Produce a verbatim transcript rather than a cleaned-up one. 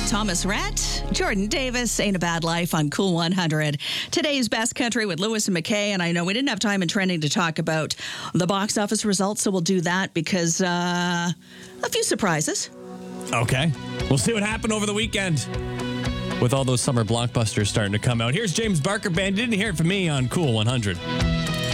Thomas Rhett, Jordan Davis, Ain't a Bad Life on Cool one hundred. Today's Best Country with Lewis and McKay. And I know we didn't have time in trending to talk about the box office results, so we'll do that because uh, a few surprises. Okay. We'll see what happened over the weekend with all those summer blockbusters starting to come out. Here's James Barker Band. You didn't hear it from me on Cool one hundred.